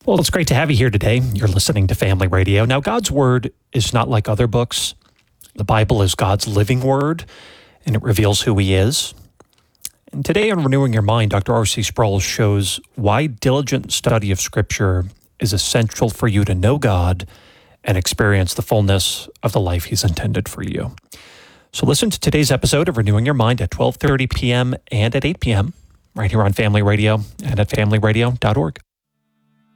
Well, it's great to have you here today. You're listening to Family Radio. Now, God's Word is not like other books. The Bible is God's living Word, and it reveals who He is. And today on Renewing Your Mind, Dr. R.C. Sproul shows why diligent study of Scripture is essential for you to know God and experience the fullness of the life He's intended for you. So listen to today's episode of Renewing Your Mind at 12:30 p.m. and at 8 p.m. right here on Family Radio and at familyradio.org.